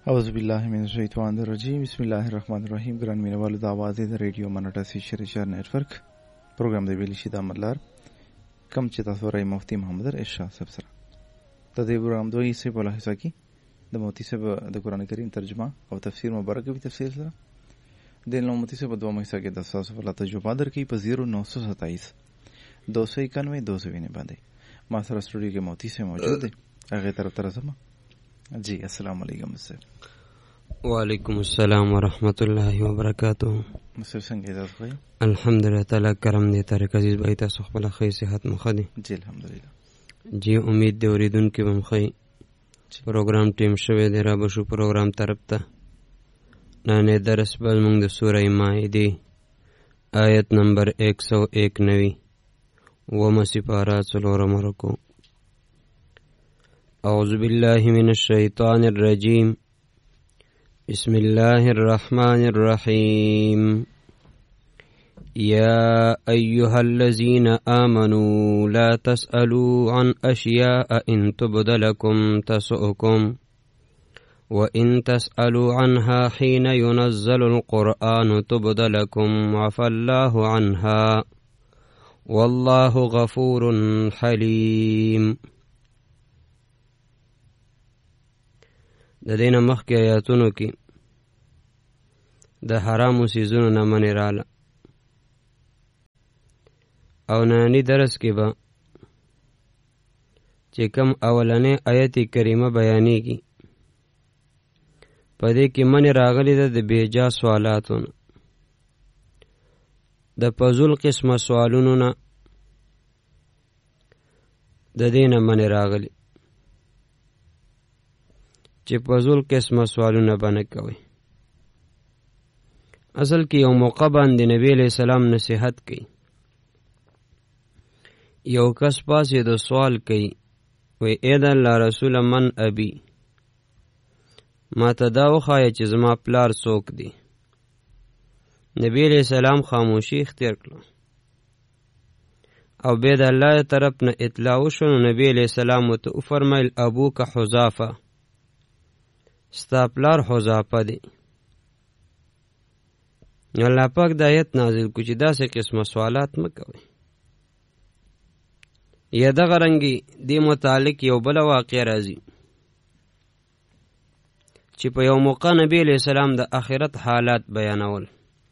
اعوذ بالله من الشیطان الرجیم بسم الله الرحمن الرحیم. ګران مینوالو د आवाज د ریډیو منټاسی شریشر نیټورک پروګرام دی ویل شي د ملار کم چې تاسو راي مفتي محمد ارشاد صاحب سره د دې پروګرام دوی سه په لحظه کې د مفتي صاحب د قران کریم ترجمه او تفسیر مبارک به تفسیر سره د نو مفتي صاحب دوه حصہ کې د تاسو په تجربه درکې په 0927 291 290 باندې ما سره سټوډیو کې مفتي صاحب موجود دي. هغه طرف راځم. جی السلام علیکم سر. وعلیکم السلام ورحمۃ اللہ وبرکاتہ. سر څنګه تاسو ښه؟ الحمدلله تعالی کرم دې طارق عزیز بھائی تاسو خپل خیر صحت مخدي. جی الحمدلله. جی امید دې اوریدونکو بم خی پروګرام ټیم شوه دې را بشو پروګرام طرف ته نه درس بل موږ د سورې مائده آیت نمبر 191 ومه سپارہ څلورم رکو. اعوذ باللہ من الشیطان الرجیم بسم اللہ الرحمن الرحیم یا ایہا الذین آمنوا لا تسألوا عن اشیاء ان تبد لکم تسؤکم وان تسألوا عنها حین ينزل القرآن تبد لکم عفى اللہ عنها واللہ غفور حلیم. د دینه مخکې آیاتونو کې د حرامو سیزونو نه منې راله او ننني درس کې به چې کوم اولنې آیت کریمه بیانېږي په دې کې منې راغلې ده د بېجا سوالاتو نه د فضول قسمه سوالونو نه د دې نه منې راغلي چې فضول قسمه سوالونه بنه کوي. اصل کې یو موقع باندې نبی علیہ السلام نصیحت کوي. یو کس پاسې د سوال کوي وی اې د الله رسول من ابي ما ته دا وښایه چې زما پلار څوک دی. نبی علیہ السلام خاموشي اختیار کړه او بیا د الله طرف نه اطلاع وشو. نبی علیہ السلام ورته وفرمیل ابوک حذافه ستا پلار حذافه دی. الله پاک د آیت نازل کو چې داسې قسمه سوالات مه کوئ. یا دغه رنګې دې متعلق یو بله واقع راځي چې په یو موقع نبی علیہ السلام د آخرت حالات بیانول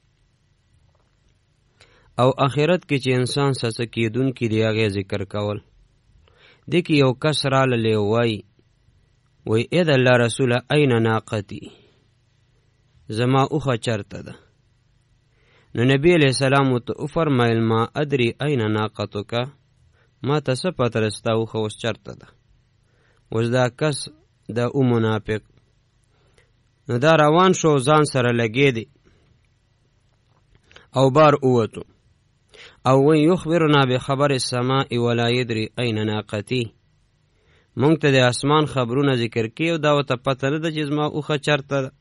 او آخرت کې چې انسان څه کېدونکي دی هغې ذکر کول. دې کې یو کس راغلی وایي وی اې د الله رسوله این ناقتی زما اوښه چرته ده. نو نبی علیہ السلام ورته وفرمیل ما ادري این ناقتک ما ته څه پته ده ستا اوښه اوس چرته ده. اوس دا کس دا او منافق نو دا روان شو ځان سره لګېدی او بار ووتو او وی یخبرنا بخبر السماء ولا یدري این ناقتی مونږ ته د اسمان خبرونه ذکر کړي او دا ورته پته نه ده چې زما اوښه چرته ده.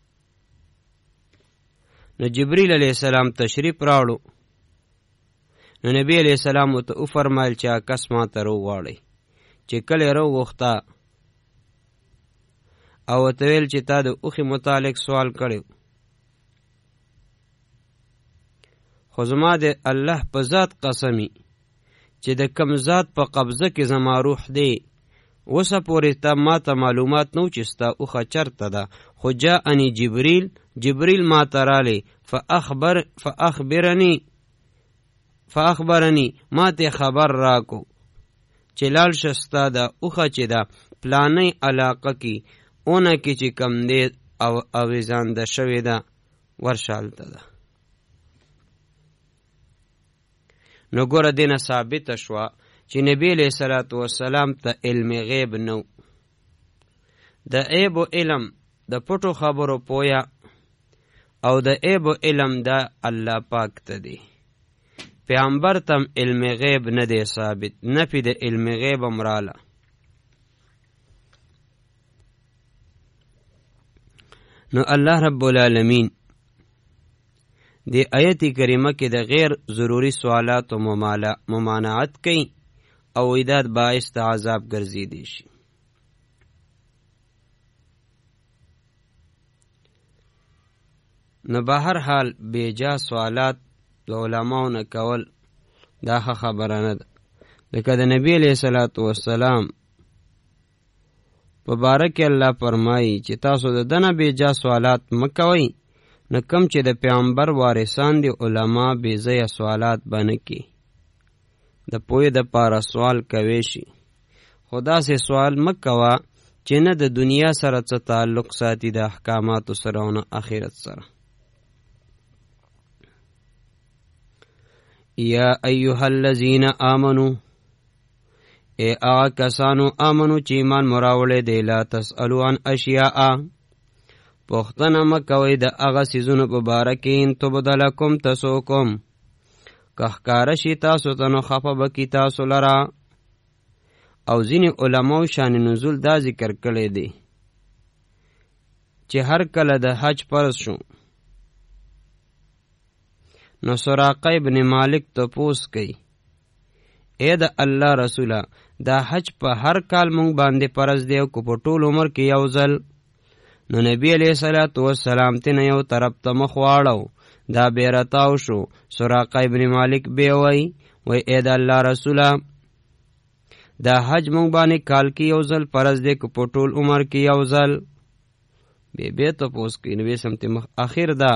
نو جبریل علیہ السلام تشریف راوړو. نو نبی علیہ السلام ورته وفرمایل چې کس ما ته راوغواړئ. چې کله یې راوغوښته او ورته ویل چې تا د اوښې متعلق سوال کړی خو زما د الله په ذات قسمي چې د کم ذات په قبضه کې زما روح دی وسه پورې تا ما ته معلومات نو چې ستا اوښه چرته ده. خو جاءني جبریل ما ته رالی فاخبرني ما ته خبر راکو چې لاړ شه ستا د اوښه چې ده پلانۍ علاقه کې اونه کې چې کم دی او اویزانده شوې ده ورشه هلته ده. نو ګوره دې نه ثابته شوه چې نبی علیہ الصلوۃ والسلام ته علم غیب نو. د عیب و علم د پټو خبرو پویا او د عیب و علم د الله پاک ته دی. پیغمبر تم علم غیب نه دی ثابت، نفی د علم غیب امراله. نو الله رب العالمین دی آیت کریمه کې د غیر ضروری سوالات و ممانعت کوي او ایداد باعث د عذاب ګرځېدی شي. نو به هر حال بیجا سوالات د علماو نه کول دا خبره نه ده. لکه د نبی علیه الصلاة والسلام په باره کې الله فرمایي چې تاسو د ده نه بیجا سوالات مه کوئ، نو کوم چې د پیغمبر وارثان دي علما بې ځایه سوالات به نه کړي، د پوهې دپاره سوال کوی شي، خو داسې سوال مه کوه چې نه د دنیا سره څه تعلق ساتي د احکاماتو سره او نه آخرت سره. یا ایها الذین آمنو، اے آغا کسانو آمنو چې ایمان مراوړی دی، لا تسألو عن اشیاء، پوښتنه مه کوئ د هغه څیزونو په باره کې ان تبد لکم تسؤکم، که ښکاره شي تاسو ته نو خفه به کي تاسو لره. او ځینې علماو شان نزول دا ذکر کړی دی چې هر کله د حج فرض شو نو سراقه ابن مالک تپوس کوي، اے د الله رسوله دا حج په هر کال مونږ باندې فرض دی او که په ټول عمر کې یو ځل. نو نبی علیه الصلاة والسلام تینا یو طرف ته مخ واړو، دا بې رتاو شو. سراقه ابن مالک بیا وی اے د الله رسوله دا حج مونږ باندې کال کې یو ځل فرض دی که په ټول عمر کې یو ځل؟ بیا تپوس کوي. نبی سمت مخ آخر دا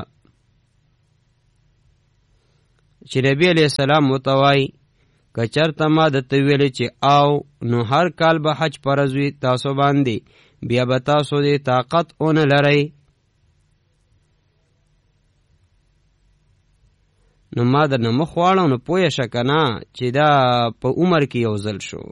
چې نبی علیه السلام متوای که چرته ما درته ویلې چې او نو هر کال به حج فرض وي تاسو باندې، بیا به تاسو دې طاقت ونه لرئ، نو ما درنه مخ واړو، نو پوه شه که نه چې دا په عمر کې یو ځل شو.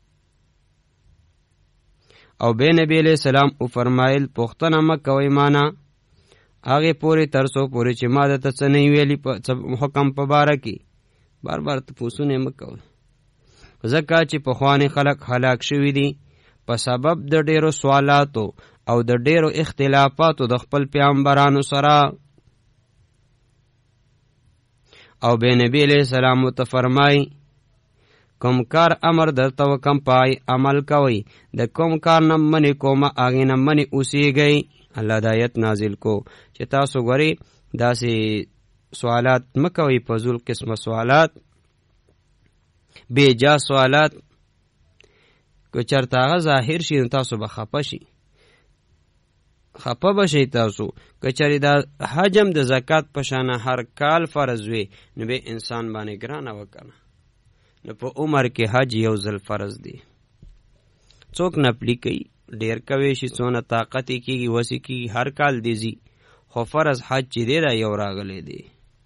او بیا نبی علیه السلام وفرمایل پوښتنه مه کوئ مانه هغې پورې تر څو پورې چې ما درته څه نه ویلي حکم په باره کې. بار بار تپوسونه یې مه کوئ، ځکه چې پخواني خلک هلاک شوي دي په سبب د ډېرو سوالاتو او د ډېرو اختلافاتو د خپل پیغمبرانو سره. او بیا نبی علیه السلام ورته فرمایي کوم کار امر درته وکم پای عمل کوئ، د کوم کار نه منې کومه هغې نه منې اوسېږئ. الله د آیت نازل کو چې تاسو ګورئ داسې سوالات مه کوئ، فضول قسمه سوالات، بې جا سوالات. که چېرته هغه ظاهر شي نو تاسو به خفه شي، خفه به شئ تاسو. که چېرې دا حج هم د زکات په شانه هر کال فرض وي نو بیا انسان باندې ګرانه وکنه. نو په عمر کې حج یو ځل فرض دی، څوک نپلی کوي، ډېر کوي شي څونه طاقت یې کېږي وسې کېږي هر کال دی ځي، خو فرض حج چې دی دا یو راغلی دی.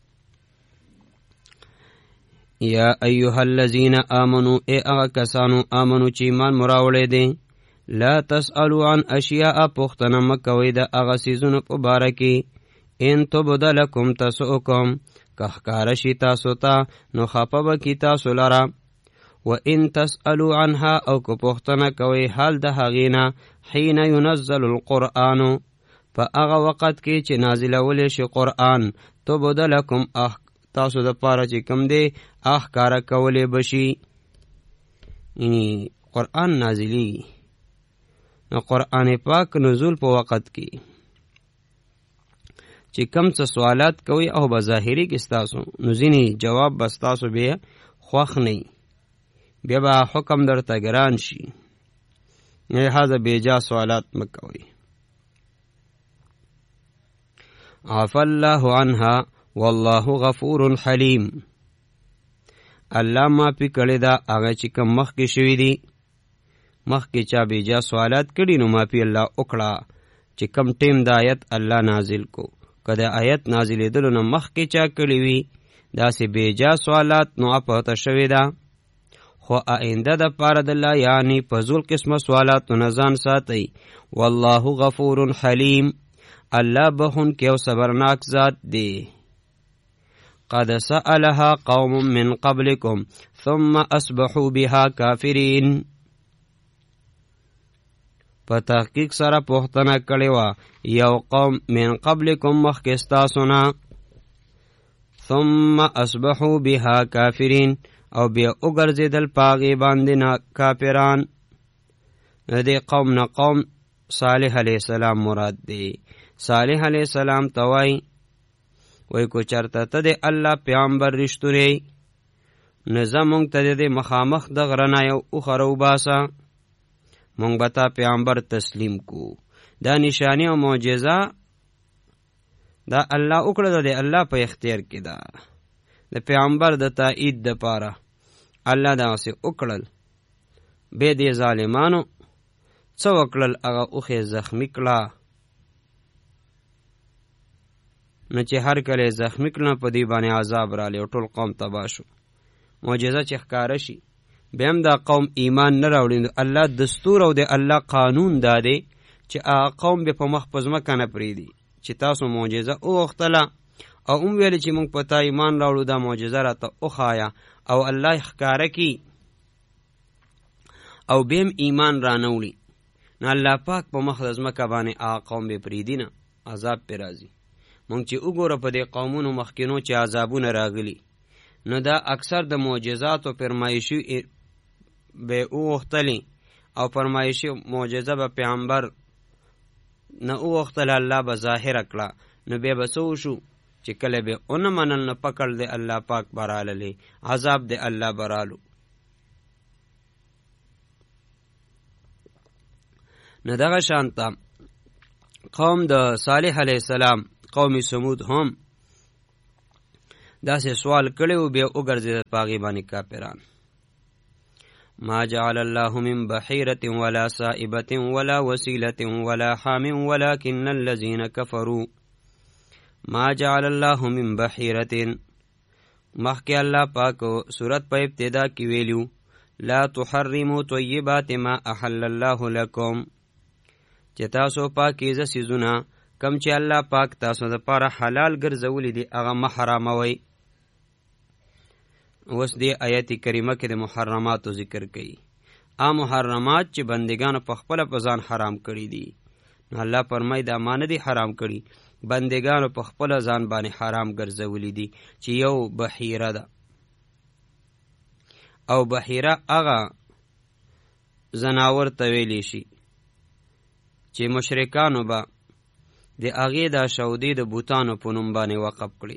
یا ایها الذین آمنو، اے هغه کسانو آمنو چې ایمان مو راوړی دی، لا تسألو عن اشیاء، پوښتنه مه کوئ د هغه څیزونو په باره کې ان تبد لکم تسؤکم، که ښکاره شي تاسو ته نو خفه به کي تاسو لره. و ان تسألو عنها، او که پوښتنه کوئ حال د هغې نه حین ینزل القرآن، په هغه وخت کې چې نازلولی شي قرآن، تبد لکم تاسو د پاره چې کوم دی ښکاره کولی بشي، یعنی قرآن نازلیږي. نو قرآن پاک نزول په وخت کې چې کم څه سوالات کوي او به ظاهري کې ستاسو نو ځینې جواب به ستاسو بیا خوښ نه وي، بیا به حکم درته ګران شي. لہذا بیجا سوالات مه کوئ. عفا الله عنها والله غفور حلیم، الله معافي کړې ده هغه چې کوم مخکې شوي دي. مخکې چا بیجا سوالات کړي نو معافي الله وکړه چې کم ټیم د آیت الله نازل کو. که د آیت نازلېدلو نه مخکې چا کړي وي داسې بیجا سوالات نو اپهته شوې ده، خو آینده د پاره د الله یعنی فضول قسمه سوالاتو نه ځان ساتئ. والله غفور حلیم، الله بخونکی او صبرناک ذات دی. قد سألها قوم من قبلكم ثم اصبحوا بها کافرین، په تحقیق سره پوښتنه کړې وه یو قوم من قبلکم مخکې ستاسو نه، ثم اصبحوا بها کافرین، او بیا وګرځېدل په هغې باندې نه کافران. د دې قوم نه قوم صالح علیه السلام مراد دی. صالح علیه السلام ته وایي وای کو چرته ته د الله پیغمبر رښتونی نه زمونږ ته د مخامخ د غره نه یو اوښه راوباسه، مونږ به تا پیغمبر تسلیم کو. دا نشانی او معجزه دا الله وکړه، د الله په اختیار کې ده. د پیغمبر د تایید دپاره الله دغسې وکړل. بیا دې ظالمانو څه وکړل؟ هغه اوښې زخمي کړه. نو چې هر کله یې زخمي کړه په دې باندې عذاب رالی او ټول قوم تباه شو. معجزه چې ښکاره شي بیا هم دا قوم ایمان نه راوړي. الله دستور او د الله قانون دا دی چې هغه قوم به په مخ په ځمکه نه پرېږدي چې تاسو معجزه وغوښتله او ویل چې موږ په تا ایمان راوړو، دا معجزه راته وښایه او الله یې ښکاره کړي او بیا هم ایمان رانه وړي. نو الله پاک په مخ د ځمکه باندې هغه قوم به پرېږدي نه، عذاب پرې راځي. موږ چې وګوره په دې قومونو مخکینو چې عذابونه راغلي، نو دا اکثر د معجزاتو فرمایشي به وغوښتلې او فرمایشي معجزه به پیغمبر نه وغوښتله، الله به ظاهره کړه. نو بیا به څه وشو چې کله به ونه منل نو پکړ د الله پاک براللی، عذاب د الله برالو. نو دغه شانته قوم د صالح علیه السلام قوم سمود هم داسې سوال کړی و، بیا وګرځېدل په هغې باندې کافران. ما جعل الله من بحيرة ولا سائبة ولا وسيلة ولا حام ولكن الذين كفروا. ما جعل الله من بحيرة، مخکې الله پاکو سورت په ابتدا کې ویلو لا تحرموا طیبات ما احل الله لكم، چې تاسو پاکیزه څیزونه کم چې الله پاک تاسو دپاره حلال ګرځولي دي هغه مه حراموئ. اوس دې آیت کریمه کې د محرماتو ذکر کوي. محرمات چې بندگانو په خپله په ځان حرام کړي دي، نو الله فرمایي دا ما نه دي حرام کړي، بندگانو په خپله ځان باندې حرام ګرځولي دي. چې یو بحیره ده، او بحیره هغه زناور ته ویلی شي چې مشرکانو به د هغې دا شودې د بوتانو په نوم باندې وقف کړي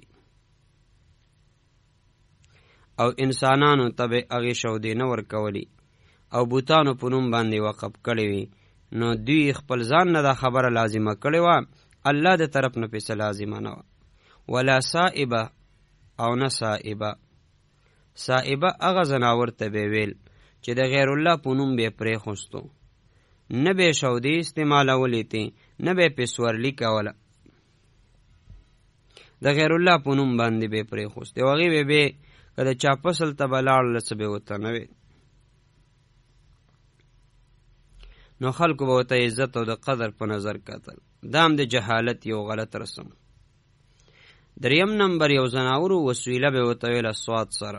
او انسانانو ته به هغې شودې نه ورکولي او بوتانو په نوم باندې وقف کړي وي. نو دوی خپل ځان نه دا خبره لازمه کړې وه، الله د طرف نه پسې لازمه نه وه. ولا سائبه او نه سائبه. سائبه هغه زناور ته به ویل چې د غیر الله په نوم به یې پرېښوستو، نه به یې شودې استعمالولې تې، نه به یې پې سورلي کوله، د غیر الله په نوم باندې به یې پرېښوستې او هغې به بې که د چا فصل ته به لاړله څه به ورته نه وې. نو خلکو به ورته عزت او د قدر په نظر کتل. دا هم د جهالت یو غلط رسم. دریم نمبر یو زناورو وسیله به ورته ویله سواد سره،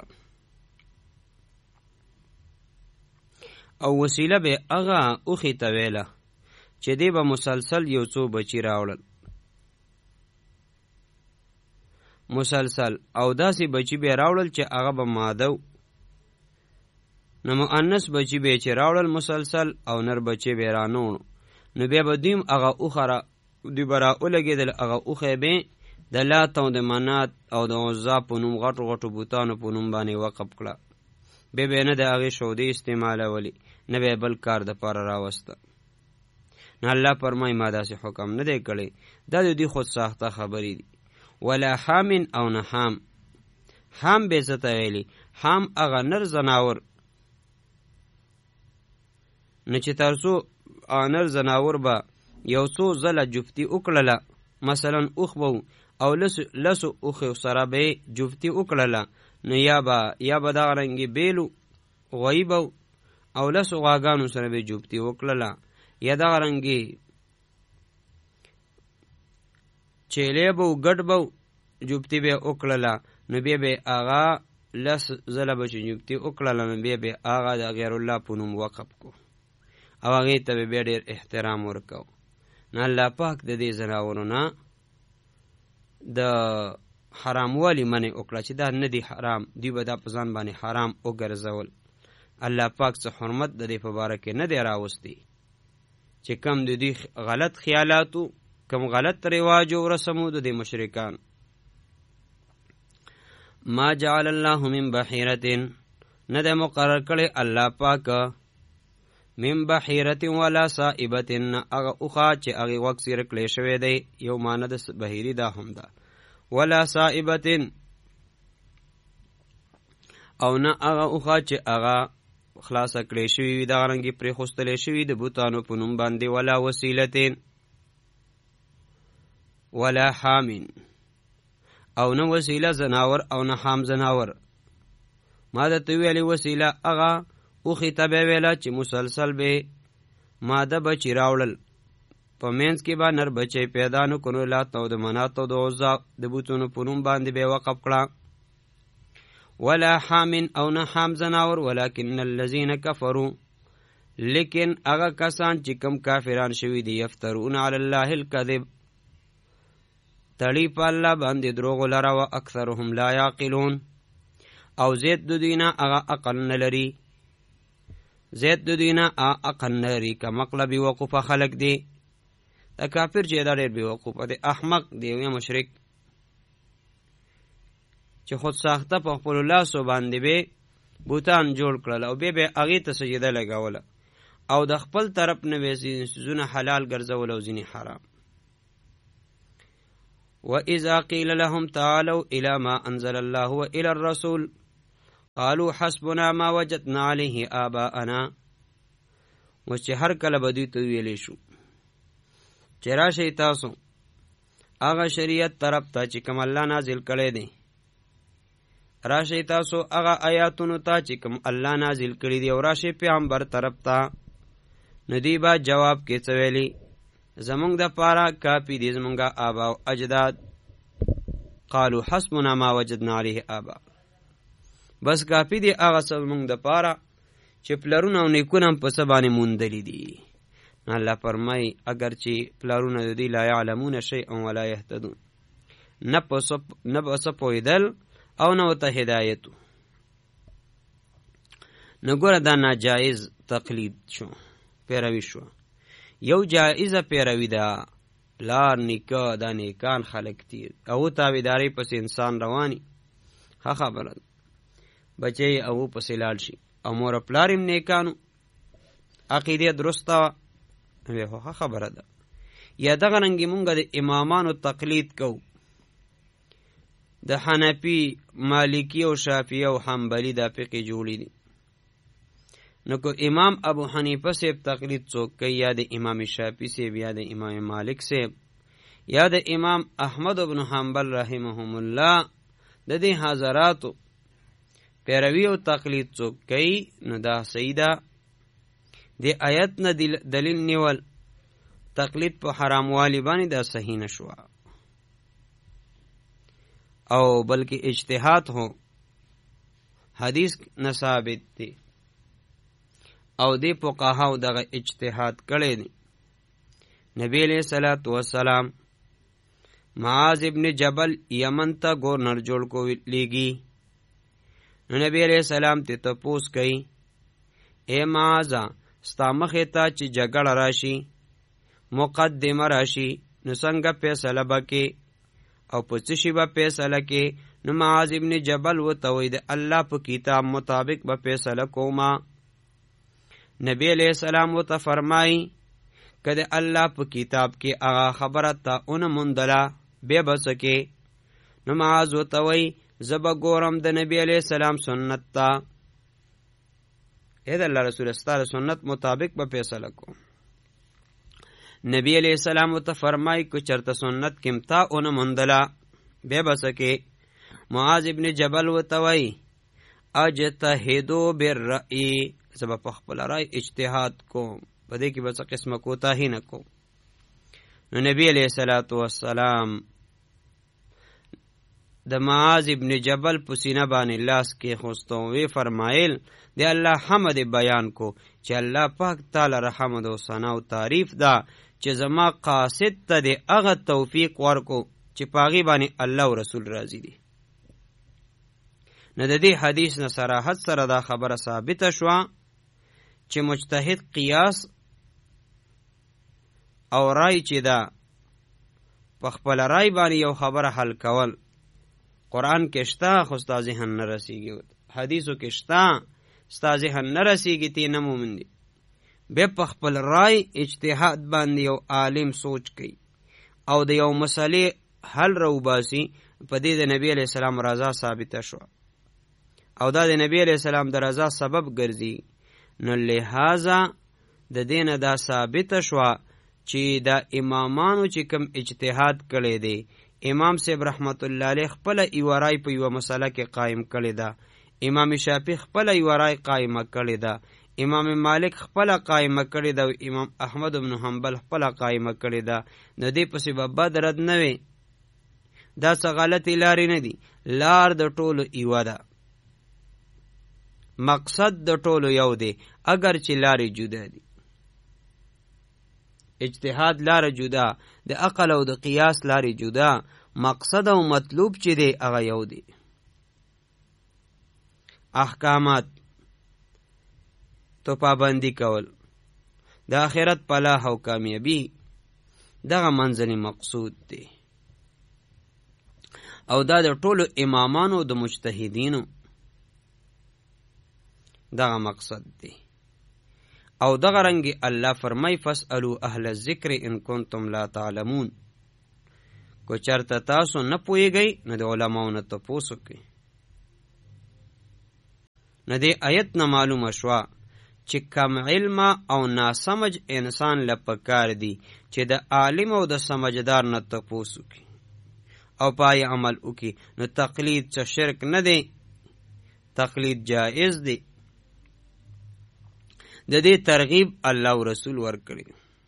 او وسیله به هغه اوښې ته ویله چې دی به مسلسل یو څو بچي راوړل، مسلسل او داسې بچي به راوړل چې هغه به ماده و. نو مؤنث بچي به چې راوړل مسلسل او نر بچي به رانوړو، نو بیا به دوی هغه اوښه دوی به راولګېدل، هغه اوښی به د لات او د منات او د عزا په نوم غټو غټو بوتانو په نوم باندې وقف کړه. بیا به نه د هغې شودې استعمالولي، نه به بل کار دپاره راوسته. نو الله فرمایي ما داسې حکم نه دی کړی، دا د دوی خود ساخته خبرې دي. ولا حام او نه حام. حام به څه ته ویلي؟ حام هغه نر زناور، نه چې تر څو نر زناور به یو څو ځله جفتي وکړله، مثلا اوښ به او لسو اوښو سره به یې جفتي وکړله، نو یا به دغه رنګې بیلو غویي به او لسو غواګانو سره به یې جفتي وکړله، یا دغه رنګې چیلی به ګډ به جفتي به یې وکړله، نو بیا به یې هغه لس ځله به چې جفتي وکړله، نو بیا به یې هغه د غیر الله په نوم وقف کو او هغې ته به بیا ډېر احترام ورکو. نو الله پاک د دې زناورو نه د حراموالي منع وکړه چې دا نه دی حرام، دوی به دا په ځان باندې حرام وګرځول. الله پاک څه حرمت د دې په باره کې نه دی راوستی چې کم د دوی غلط خیالاتو، کم غلط رواج او رسمو د دې مشرکان ما جعل الله من بحیرتن نه ده مقرر کړي الله پاک من بحیرتن ولا صائبتن اغه اوخا چې اغه وکسیر کړي شوی دی یو معنی د بحیری دا هم ده ولا صائبتن او نه اغه اوخا چې اغه خلاص کړي شوی دا رنګي پرې خوستلې شوی د بوتانو په نوم باندې ولا وسیلتن ولا حامن او نه وسیله زناور او نه حام زناور ما د تویلی وسیله اغا او خطبه ویلا چې مسلسل به ماده بچی راوړل په مینس کې با نر بچی پیدا نو کونو لات او د منات او د عزا د بوتونو په نوم باندې به وقف کړه ولا حامن او نه حام زناور ولکن الذين كفروا لیکن اغا کسان چې کم کافران شوی دی یفترون علی الله الكذب تړي په الله باندې دروغ لره او اکثرهم لا یعقلون او زید د دینا اغا عقل نلري زید د دینا عقل نلري کمقلب وقوف خلق دی دا کافر چې دا ډېر بې وقوفه دی احمق دی یا مشرک چې خود ساخته په خپل لاسو باندې به بوتان جوړ کړل او به هغې ته سجده لګوله او د خپل طرف نه به څیزونه حلال ګرځول او ځینې حرام وَإِذَا قِيلَ لَهُمْ تَعَالَوْا إِلَى مَا أَنزَلَ اللَّهُ وَإِلَى الرَّسُولِ قَالُوا حَسْبُنَا مَا وَجَدْنَا عَلَيْهِ آبَاءَنَا چې هر کله به دوی ته ویلی شو چې راشئ تاسو هغه شریعت طرف ته چې کوم الله نازل کړی دی راشئ تاسو هغه آیاتونو ته چې کوم الله نازل کړي دي او راشئ پیغمبر طرف ته نو دوی به جواب کې څه ویلي زمونږ د پاره کافي دي زمونږ آبا او اجداد قالوا حسبنا ما وجدنا عليه آبا بس کافي دي هغه څه زمونږ د پاره چې پلرونه او نیکونه په څه باندې موندلي دي الله فرمایي اگر چې پلرونه د دوی لا یعلمون شیئا ولا یهتدون نه په څه پوهېدل او نه ورته هدایت نو ګوره دا ناجایز تقلید شو پیروي شو یو جایزه پیروي ده پلار نیکه دا نیکان خلق دي او تابعداري پس انسان رواني ښه خبره ده بچی او پسې لاړ شي او مور پلار هم نیکانو عقیده درسته وي ښه خبره ده یا دغه رنګې مونږ د امامانو تقلید کوو د حنفي مالکی او شافعي او حنبلي دا فقه جوړي دي نو کو امام ابو حنیفه صاحب تقلید څوک کوي یا د امام شافعي صاحب یا د امام مالک صاحب یا د امام احمد بن حنبل رحمهم الله د دې حضراتو پیروي او تقلید څوک کوي نو دا صحیح ده د آیت نه دلیل نیول تقلید په حرام والی باندې دا صحیح نشو او بلکہ اجتہاد ہو حدیث نہ ثابت دی او دی فقہاو دغه اجتہاد کړي دي نبی علیہ الصلوۃ والسلام معاذ ابن جبل یمن ته گورنر جوړ کو لیږي نو نبی علیہ السلام ته تپوس کوي اے معاذ ستا مخې ته چې جګړه راشي مقدمه راشي نو څنګه فیصله وکړي او په څه شي به فیصله کې نو معاذ ابن جبل ورته وایي د الله په کتاب مطابق به فیصله کوما نبی علیہ السلام ورته فرمایي که د الله په کتاب کې هغه خبره ته ونه موندله بیا به څه کې نو معاذ ورته وایي زه به ګورم د نبی علیہ السلام سنت ته اې د الله رسول ستا د سنت مطابق به فیصله کوم نبی علیہ السلام ته فرمای کو چرته سنت کمتا اون مندلا بے بسکے معاذ ابن جبل وتوی اجتهدو بالرأی سبب خپل رائے اجتهاد کو پدې کې بس قسمه کوتا هی نه کو نو نبی علیہ الصلوۃ والسلام د معاذ ابن جبل پسینه باندې لاس کې خوستو وی فرمایل دی الله حمد بیان کو چې الله پاک تعالی رحمت او ثنا او تعریف دا چې زما قاصد ته د هغه توفیق ورکو چې پاغي باندې الله او رسول راضي دي نو د دې حدیث نه صراحت سره دا خبره ثابته شوه چې مجتهد قیاس او رای چې دا په خپل رای باندې یو خبره حل کول قرآن کې شته خو ستا ذهن نه رسیږي، حدیثو کې شته ستا ذهن نه رسیږي، تی نه مومندي. بیا په خپل رای اجتهاد باندې یو عالم سوچ کوي او د یو مسئلې حل راوباسي، په دې د نبی علیہ السلام رضا ثابته شو او دا د نبی علیہ السلام د رضا سبب ګرځي، نو لہذا د دینه دا ثابته شو چې دا امامانو چې کم اجتهاد کړی دی، امام صاحب رحمت الله علیه خپل یو رای په یو مسله کې قائم کړی دا، امام شافعی خپل یو رای قائمه کړی دا، امام مالک خپل قائمه کړی دا، امام احمد بن حنبل خپل قائمه کړی دا. نو دې پسې به بد رد نه وي، دا څه غلطی لارې نه دي، لار د ټولو یوه ده، مقصد د ټولو یو دی، اگر چې لارې جدا دي. اجتهاد لار جدا، د عقل او د قیاس لارې جدا، مقصد او مطلوب چې دی هغه یو دی. احکامات تو پابندی کول د آخرت فلاح او کامیابی دغه منځنی مقصود دی، او دا د ټولو امامانو د مجتهدینو دغه مقصد دی. او دغه رنگی الله فرمای فاسألوا اهل الذکر ان کنتم لا تعلمون، کو چرته تاسو نه پوهیږئ نو د علماو نه تپوس وکړئ. نو دې آیت نه معلومه شوه چې کم علم او ناسمج انسان لپکار دی چې د عالم او د سمجدار نه تپوس وکړي او پای عمل وکړي. نو تقلید څه شرک نه دی، تقلید جائز دی. د دې ترغیب الله او رسول ورکړي.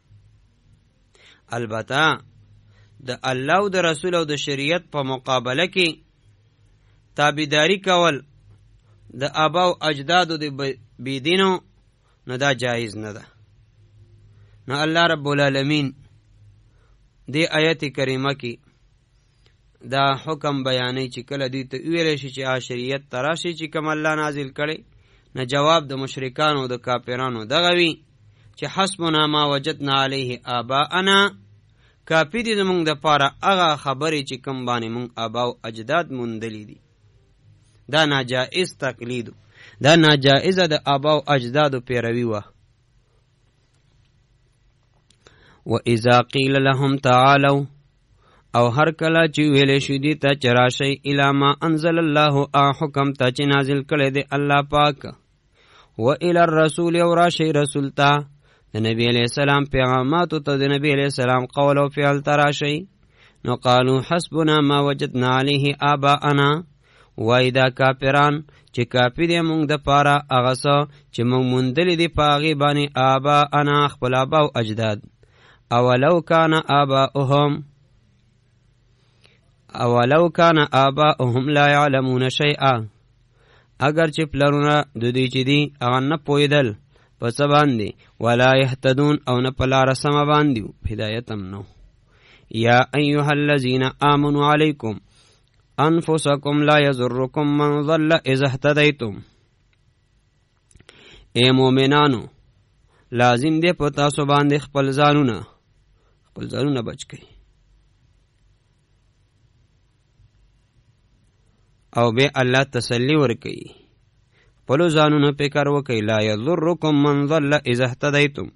البته د الله او د رسول او د شریعت په مقابله کې تابعداري کول د آبا او اجدادو د بيدینو نو دا جایز نه ده. نو الله رب العالمین دې آیت کریمه کې دا حکم بیانې چې کله دې ته ویل شي چې شریعت تراشي چې کوم الله نازل کړي، نه جواب د مشرکانو او د کافرانو دغه وی چې حسبنا ما وجدنا علیه آباءنا، کافی دي زمونږ د پاره هغه خبرې چې کوم باندې مونږ آبا او اجداد موندلي دي. دا ناجائز تقلید، دا ناجائزه د آبا او اجدادو پیروي وه. و اذا قیل لهم تعالوا، او هر کله چې ویلې شو دي ته چې راشئ الی ما انزل الله، حکم ته چې نازل کړی دی الله پاک، و الی الرسول، او راشئ رسول ته، د نبی علیہ السلام پیغاماتو ته د نبی علیہ السلام قول او فعل ته راشئ. نو قالوا حسبنا ما وجدنا علیه آباءنا، وای دا کافران چې کافی دی مونږ د پاره هغه څه چې مونږ موندلی دی په هغې باندې آباءنا، خپل آبا او اجداد. اولو کان آباؤهم لا يعلمون شیئا، اگر چې پلرونه د دوی چې دي هغه نه پوهېدل په څه باندې، ولا یهتدون، او نه په لاره سمه باندې هدایت هم نو. یا ایها الذین آمنوا علیکم انفسکم لا یضرکم من ضل اذا اهتدیتم، ای مومنانو لازم دی په تاسو باندې خپل ځانونه بچ کړئ. او بیا الله تسلی ورکوي، خپلو ځانونو فکر وکئ. لا یضرکم من ضل اذا اهتدیتم،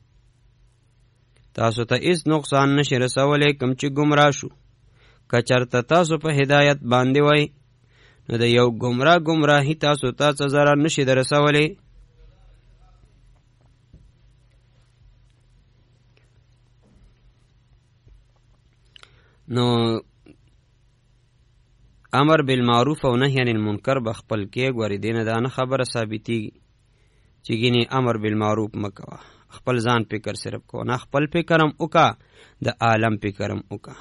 تاسو ته هیڅ نقصان نشي رسولی کوم چې ګمراه شو. که چرته تاسو په هدایت باندې وای نو د یو ګمراهي تاسو ته څه ضرر نشي در رسولی. نو امر بالمعروف او نهی عن المنکر بخپل کې غوړي دینه دا نه خبره ثابتي چې ګینه امر بالمعروف مکوا، خپل ځان فکر صرف کو نه، خپل فکرم وکا، د عالم فکرم وکا.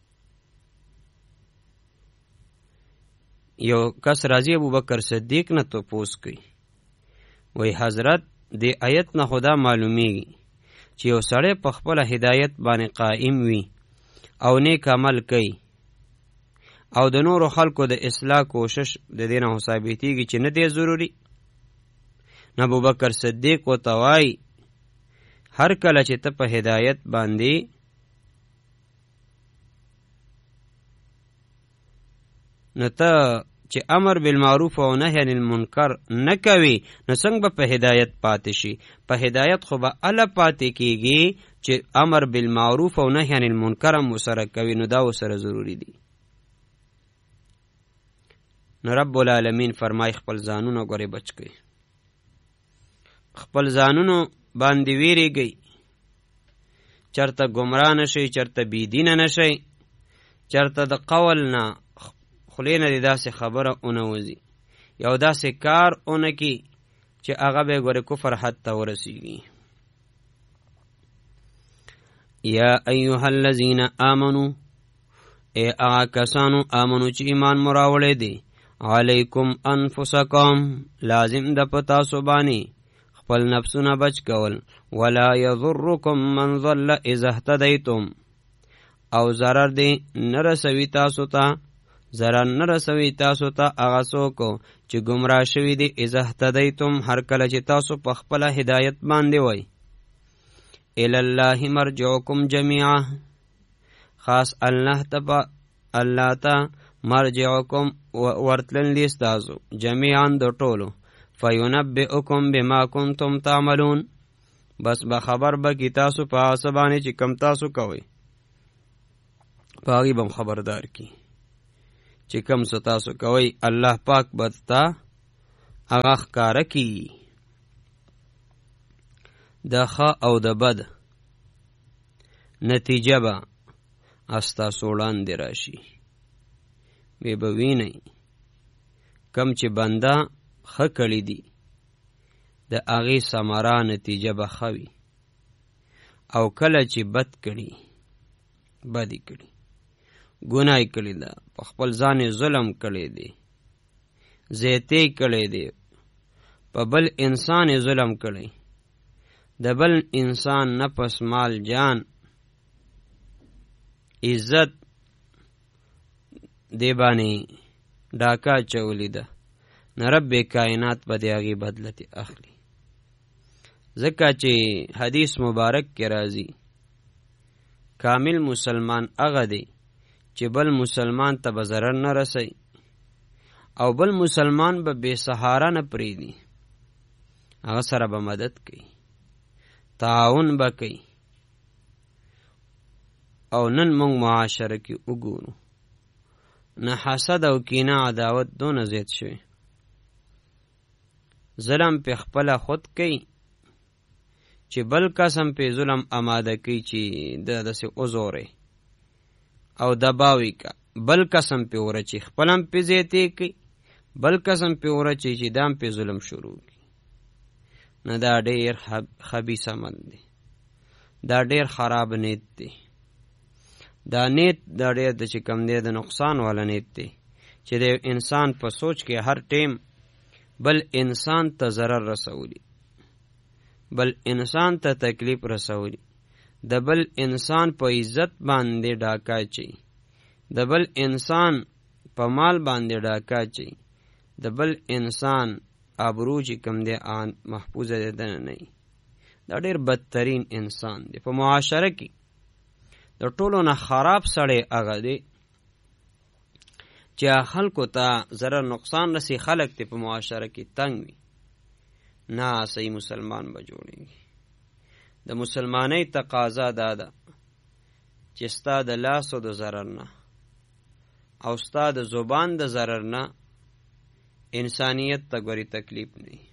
یو کس راضی ابوبکر صدیق نه تو پوس کوي، وای حضرت دې آیت نه خدا معلومیږي چې یو سړی په خپل هدایت باندې قائم وي او نیک عمل کوي او د نورو خلکو د اصلاح کوشش د دینه ثابتېږي چې نه دی ضروري. نو ابوبکر صدیق ورته وایي هر کله چې ته په هدایت باندې نو ته چې امر بالمعروف او نهی عن المنکر نه کوي نو څنګه به په هدایت پاتې شي؟ په هدایت خو به اله پاتې کیږي چې امر بالمعروف او نهی عن المنکر هم ورسره کوي، نو دا ورسره ضروري دي. نو رب العالمین فرمای خپل ځانونه ګورې بچ کړئ، خپل ځانونو باندې ویریږئ، چرته ګمراه نشئ، چرته بېدینه نشئ، چرته د قول نه خولې نه دې داسې خبره ونه وځي، یو داسې کار ونه کي چې هغه به ګورې کفر حد ته ورسیږي. یا ایها الذین آمنو، ای هغه کسانو آمنو چې ایمان مو راوړی دی، علیکم انفسکم، لازم ده په تاسو باندې خپل نفسونه بچ کول، ولا یضرکم من ضل اذا اهتدیتم، او ضرر دی نه رسوي تاسو ته، ضرر نه رسوي تاسو ته هغه څوک چې ګمراه شوي دي، اذا اهتدیتم، هر کله چې تاسو په خپله هدایت باندې وئ. الی الله مرجعکم جمیعا، خاص الله ته مرجعکم ورتلن دی ستاسو جمیعا د ټولو، فینبئکم بما کنتم تعملون، بس به خبر به کی تاسو په هغه باندې چې کم تاسو کوئ، په هغې به خبردار کی چې کم څه تاسو کوئ، الله پاک به ته هغه ښکاره کی. د ښه او د بد نتیجه به ستاسو وړاندې راشي، بیا به وینئ کم چې بنده ښه کړي دي د هغې ثمره نتیجه به ښه وي، او کله چې بد کړي، بدې کړي، ګناه یې کړې ده، په خپل ځان یې ظلم کړی دی، زیاتې کړی دی، په بل انسان یې ظلم کړی، د بل انسان نفس، مال، جان، عزت دی باندې ډاکه اچولې ده، نه رب کائنات به د هغې بدلت اخلي. ځکه چې حدیث مبارک کې راځي کامل مسلمان هغه دی چې بل مسلمان ته به ضرر نه رسوي، او بل مسلمان به بې سهاره نه پرېږدي، هغه سره به مدد کوي، تعاون به کوي. او نن موږ معاشره کې وګورو نه حسد او کینه عداوت دونه زیات شوی، ظلم په خپله خود کوي چې بل قسم په ظلم آماده کوي چې داسې وزوري او دباوي کا، بل قسم په ورچی خپلم په زیاتې کوي، بل قسم په ورچی چې دام په ظلم شروع کوي. نه دا ډېر خبیث عمل دی، دا ډېر خراب نیت دی، دا نیت دا ډېر د چې کم دی د نقصان والا نیت دی چې د انسان په سوچ کې هر ټیم بل انسان ته ضرر رسولی، بل انسان ته تکلیف رسولی، د بل انسان په عزت باندې ډاکه اچوي، د بل انسان په مال باندې ډاکه اچوي، د بل انسان ابرو چې کم دی آن محفوظه دی دنه نه وي. دا ډېر بدترین انسان دی په معاشره کې. د ټولو نه خراب سړی هغه دی چې خلکو ته ضرر نقصان رسي، خلک ته په معاشره کې تنگ وي، نه صحیح مسلمان به جوړېږي. د مسلمانۍ تقاضا دا ده چې ستا د لاسو د ضرر نه او ستا د زبان د ضرر نه انسانیت ته ګورې تکلیف نه وي.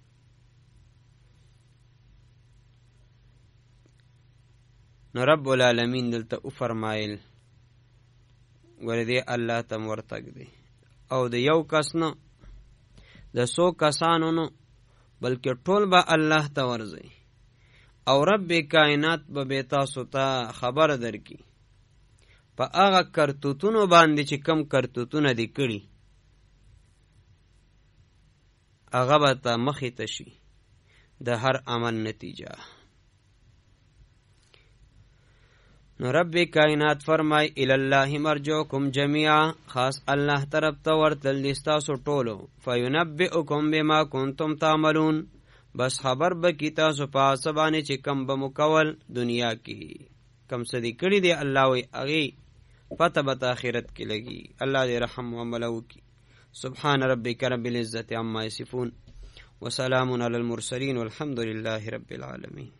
نو رب العالمین دلته وفرمایل ګورې دی الله ته ورتګ دی، او د یو کس نه د 100 کسانو نه بلکې ټول به الله ته ورځي، او رب کائنات به تاسو ته خبر درکړي په هغه کرتوتونو باندې چې کم کرتوتونه دي کړي، هغه به ته مخې ته شي د هر عمل نتیجه. نو رب کائنات فرمای الی الله مرجعکم جمیعا، خاص الله طرف ته ورتل دي ستاسو ټولو، فینبئکم بما کنتم تعملون، بس خبر به کی تاسو په څه باندې چې کم به مو کول دنیا کې، کم څه دي کړي دي الله وی هغې پته به آخرت کې لګي. الله دې رحم معامله وکړي. سبحان ربک رب العزة عما یصفون وسلام علی المرسلین والحمد لله رب العالمین.